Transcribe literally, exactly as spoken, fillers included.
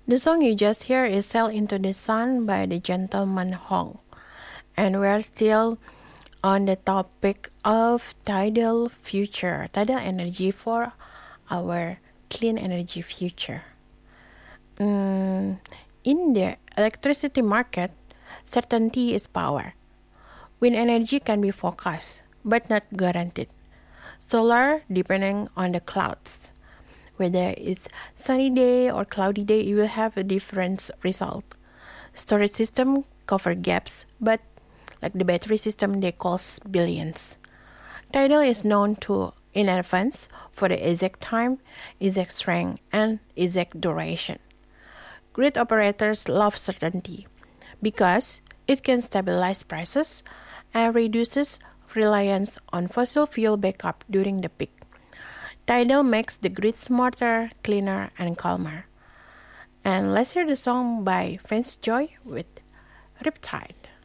The song you just heard is Sail into the Sun by the Gentleman Hong. And we're still on the topic of tidal future, tidal energy for our clean energy future. Mm, in the electricity market, certainty is power. Wind energy can be forecast, but not guaranteed. Solar, depending on the clouds. Whether it's sunny day or cloudy day, you will have a different result. Storage system cover gaps, but like the battery system, they cost billions. Tidal is known to in advance for the exact time, exact strength, and exact duration. Grid operators love certainty because it can stabilize prices and reduces reliance on fossil fuel backup during the peak. Tidal makes the grid smarter, cleaner, and calmer. And let's hear the song by Vince Joy with Riptide.